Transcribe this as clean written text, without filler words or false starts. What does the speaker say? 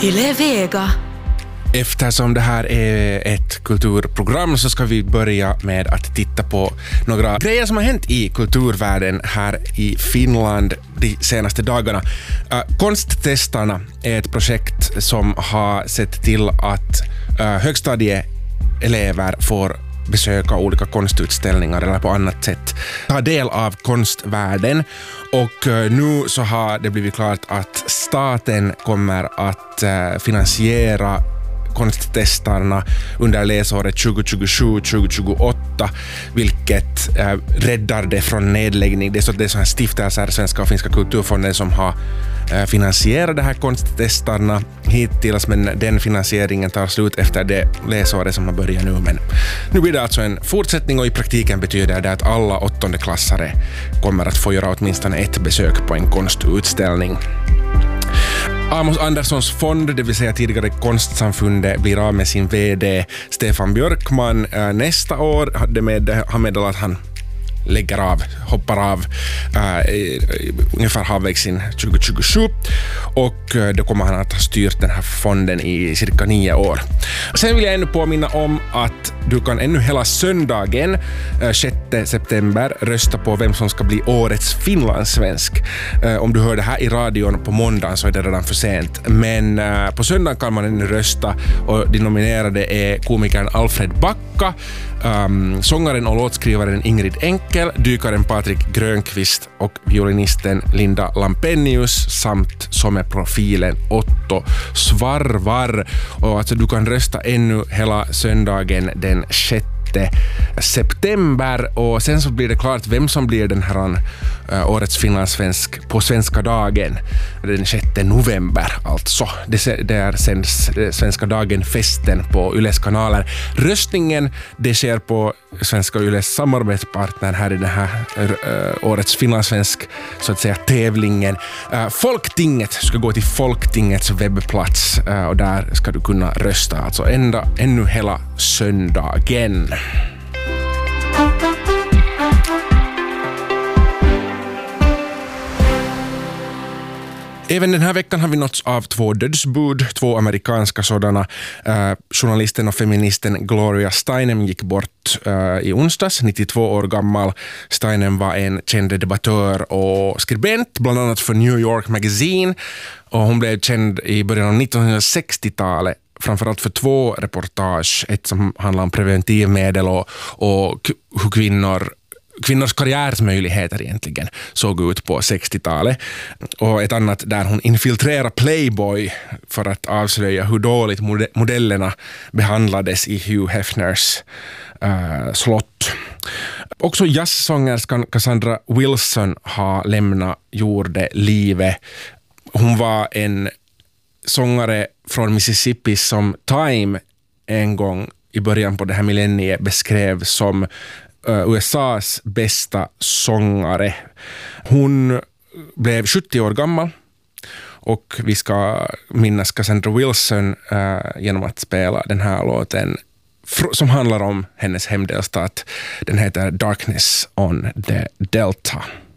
Yle Vega. Eftersom det här är ett kulturprogram så ska vi börja med att titta på några grejer som har hänt i kulturvärlden här i Finland de senaste dagarna. Konsttestarna är ett projekt som har sett till att högstadieelever får besöka olika konstutställningar eller på annat sätt ta del av konstvärlden. Och nu så har det blivit klart att staten kommer att finansiera konsttestarna under läsåret 2027-2028, vilket räddar det från nedläggning. Det är så här stiftelser, Svenska och Finska kulturfonden, som har finansierat de här konsttestarna hittills, men den finansieringen tar slut efter det läsåret som har börjat nu. Men nu blir det alltså en fortsättning, och i praktiken betyder det att alla åttondeklassare kommer att få göra åtminstone ett besök på en konstutställning. Amos Anderssons fond, det vill säga tidigare Konstsamfundet, blir av med sin vd Stefan Björkman nästa år. Han meddelar att han hoppar av ungefär halvvägs in 2027, och då kommer han att ha styrt den här fonden i cirka 9 år. Sen vill jag ännu påminna om att du kan ännu hela söndagen 6 september rösta på vem som ska bli årets finlandssvensk. Om du hör det här i radion på måndagen så är det redan för sent, men på söndagen kan man ännu rösta, och de nominerade är komikern Alfred Backa, sångaren och låtskrivaren Ingrid Enkel, dykaren Patrik Grönqvist och violinisten Linda Lampenius samt sommarprofilen Otto Svarvar. Och alltså du kan rösta ännu hela söndagen den 6 september, och sen så blir det klart vem som blir den här årets finlandssvensk på svenska dagen den 6 november alltså. Det är sen svenska dagen-festen på Yles kanaler. Röstningen, det sker på Svenska Yles samarbetspartner här i den här årets finlandssvensk så att säga tävlingen. Folktinget ska gå till Folktingets webbplats, och där ska du kunna rösta alltså ännu hela söndagen. Även den här veckan har vi nåtts av 2 dödsbud, 2 amerikanska sådana. Journalisten och feministen Gloria Steinem gick bort i onsdags, 92 år gammal. Steinem var en känd debattör och skribent, bland annat för New York Magazine, och hon blev känd i början av 1960-talet. Framförallt för 2 reportage, ett som handlar om preventivmedel och hur kvinnors karriärsmöjligheter egentligen såg ut på 60-talet. Och ett annat där hon infiltrerar Playboy för att avslöja hur dåligt modellerna behandlades i Hugh Hefners slott. Också jazzsångerskan Cassandra Wilson har lämnat jordelivet. Hon var en sångare från Mississippi som Time en gång i början på det här millenniet beskrev som USAs bästa sångare. Hon blev 70 år gammal, och vi ska minnas Cassandra Wilson genom att spela den här låten som handlar om hennes hemdelstat. Den heter Darkness on the Delta.